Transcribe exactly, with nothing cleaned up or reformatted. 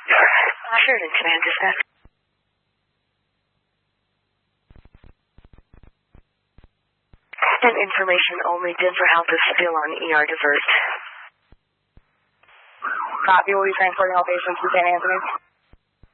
Sheridan Command Dispatch. And information only. Denver Health is still on E R divert. Copy. Will be transporting all patients to Saint Anthony.